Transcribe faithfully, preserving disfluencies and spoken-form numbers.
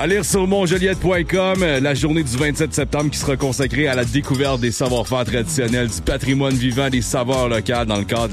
À lire sur montjoliette point com, la journée du vingt-sept septembre qui sera consacrée à la découverte des savoir-faire traditionnels, du patrimoine vivant, des saveurs locales dans le cadre de